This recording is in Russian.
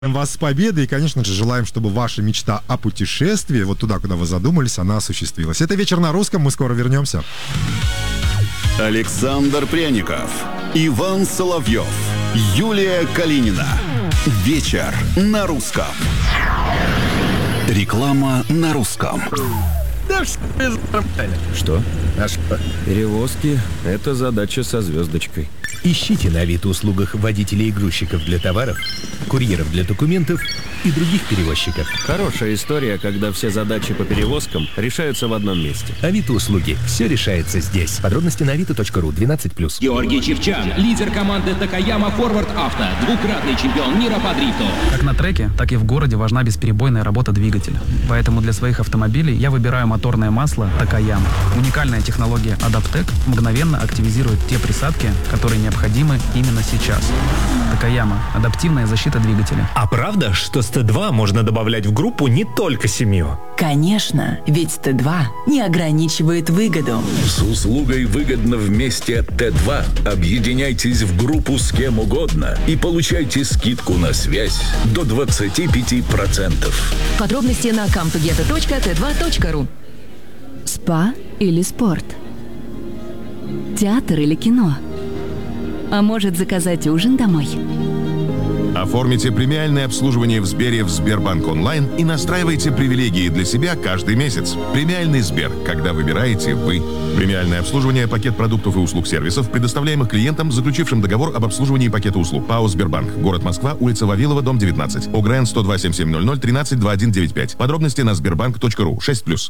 Вас с победой и, конечно же, желаем, чтобы ваша мечта о путешествии, вот туда, куда вы задумались, она осуществилась. Это «Вечер на русском», мы скоро вернемся. Александр Пряников, Иван Соловьев, Юлия Калинина. «Вечер на русском». Реклама на русском. Что? А что? Перевозки – это задача со звездочкой. Ищите на Авито-услугах водителей и грузчиков для товаров, курьеров для документов и других перевозчиков. Хорошая история, когда все задачи по перевозкам решаются в одном месте. Авито-услуги. Все решается здесь. Подробности на avito.ru 12+. Георгий Чевчан, лидер команды Такаяма Форвард Авто, двукратный чемпион мира по дрифту. Как на треке, так и в городе важна бесперебойная работа двигателя. Поэтому для своих автомобилей я выбираю моторное масло Такаяма. Уникальная технология Адаптек мгновенно активизирует те присадки, которые необходимы именно сейчас. Такаяма. Адаптивная защита двигателя. А правда, что с Т2 можно добавлять в группу не только семью? Конечно, ведь Т2 не ограничивает выгоду. С услугой «Выгодно вместе» Т2 объединяйтесь в группу с кем угодно и получайте скидку на связь до 25%. Подробности на comtogether.t2.ru. Спа или спорт? Театр или кино? А может, заказать ужин домой? Оформите премиальное обслуживание в Сбере в Сбербанк онлайн и настраивайте привилегии для себя каждый месяц. Премиальный Сбер, когда выбираете вы. Премиальное обслуживание, пакет продуктов и услуг сервисов, предоставляемых клиентам, заключившим договор об обслуживании пакета услуг. ПАО «Сбербанк». Город Москва, улица Вавилова, дом 19. ОГРН 102 7700 13 2195. Подробности на сбербанк.ру 6+.